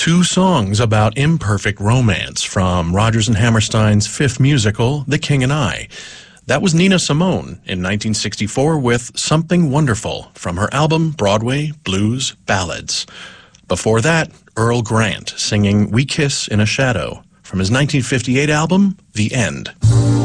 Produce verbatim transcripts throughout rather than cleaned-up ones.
Two songs about imperfect romance from Rodgers and Hammerstein's fifth musical, The King and I. That was Nina Simone in nineteen sixty-four with Something Wonderful from her album Broadway Blues Ballads. Before that, Earl Grant singing We Kiss in a Shadow from his nineteen fifty-eight album, The End.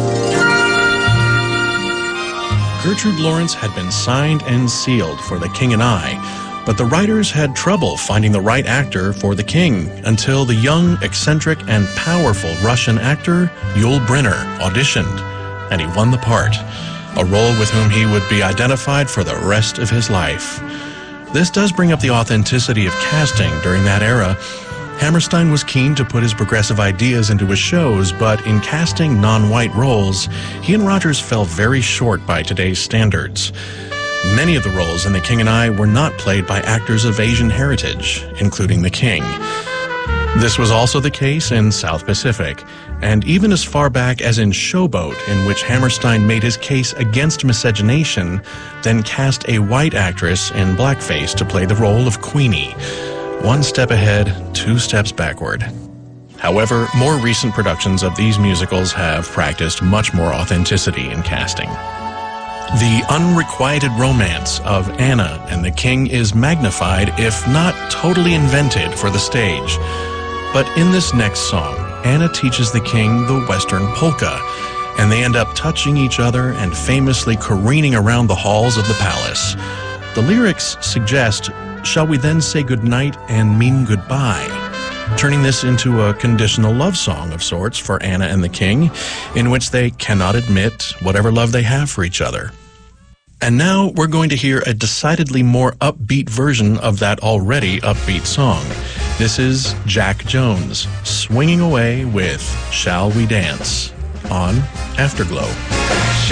Gertrude Lawrence had been signed and sealed for The King and I, but the writers had trouble finding the right actor for the king until the young, eccentric, and powerful Russian actor Yul Brynner auditioned, and he won the part, a role with whom he would be identified for the rest of his life. This does bring up the authenticity of casting during that era. Hammerstein was keen to put his progressive ideas into his shows, but in casting non-white roles, he and Rodgers fell very short by today's standards. Many of the roles in The King and I were not played by actors of Asian heritage, including the king. This was also the case in South Pacific, and even as far back as in Showboat, in which Hammerstein made his case against miscegenation, then cast a white actress in blackface to play the role of Queenie. One step ahead, two steps backward. However, more recent productions of these musicals have practiced much more authenticity in casting. The unrequited romance of Anna and the King is magnified, if not totally invented, for the stage. But in this next song, Anna teaches the King the Western polka, and they end up touching each other and famously careening around the halls of the palace. The lyrics suggest, "Shall we then say goodnight and mean goodbye?" turning this into a conditional love song of sorts for Anna and the King, in which they cannot admit whatever love they have for each other. And now we're going to hear a decidedly more upbeat version of that already upbeat song. This is Jack Jones, swinging away with Shall We Dance on Afterglow.